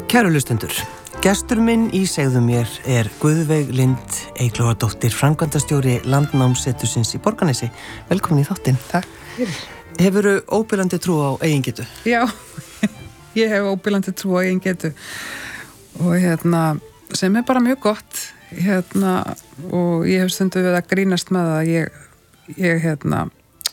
Kæru hlustendur, gestur minn í Segðu mér Guðveig Lind Eyglóardóttir, framkvæmdastjóri Landnámssetursins í Borgarnesi. Velkomin í þáttinn. Takk. Hefurðu óbilandi trú á eigingetu? Já, ég hef óbilandi trú á eigingetu og sem bara mjög gott og ég hef stundu við að grínast með það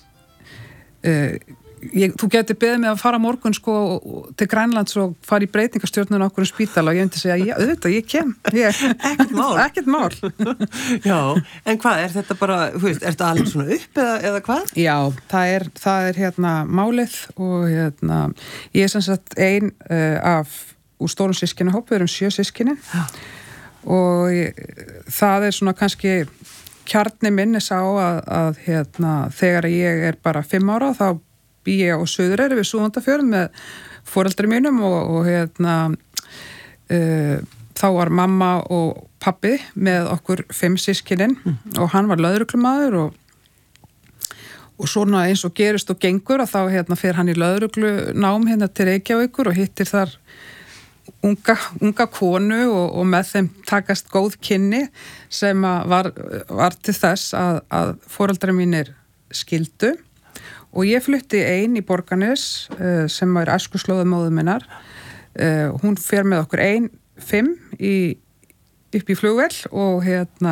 þú getur beðið mig að fara morgun til Grænlands og fara í breytingastjórnun á okkur spítala og ég myndi segja, auðvitað, ég kem. Ekkert mál. Já, en hvað, þetta bara, ertu alveg svona upp eða hvað? Já, það er málið og ég er sem sagt ein úr stórum systkinahóp, við erum 7 systkini og það er svona kannski kjarni minnis á að þegar ég er bara 5 ára þá bý ég á Suðureyri við Súgandafjörð með foreldri mínum og þá var mamma og pabbi með okkur 5 systkinin og hann var lögreglumaður og svona eins og gerist og gengur að þá fer hann í lögreglunám til Reykjavíkur og hittir þar unga konu og með þeim takast góð kynni sem var til þess að foreldri mínir skildu. Og ég flutti ein í Borgarnes sem var æskuslóða móður minnar. Hún fer með okkur 5 upp í flugvél og